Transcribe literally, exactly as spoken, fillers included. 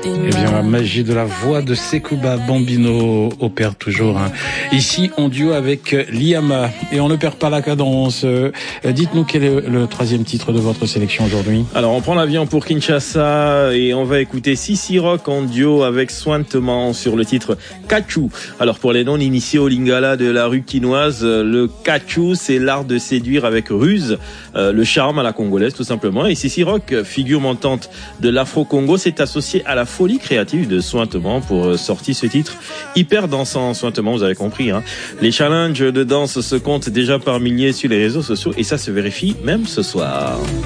Eh bien, la magie de la voix de Sekouba Bambino opère toujours. Hein. Ici, en duo avec Liama. Et on ne perd pas la cadence. Euh, dites-nous quel est le troisième titre de votre sélection aujourd'hui. Alors, on prend l'avion pour Kinshasa et on va écouter Sissi Rock en duo avec Sointement sur le titre Kachou. Alors, pour les non-initiés au lingala de la rue quinoise, le Kachou, c'est l'art de séduire avec ruse, euh, le charme à la congolaise, tout simplement. Et Sissi Rock, figure montante de l'Afro-Congo, s'est associé à la folie créative de Sointement pour sortir ce titre hyper dansant. Sointement, vous avez compris, hein. Les challenges de danse se comptent déjà par milliers sur les réseaux sociaux et ça se vérifie même ce soir.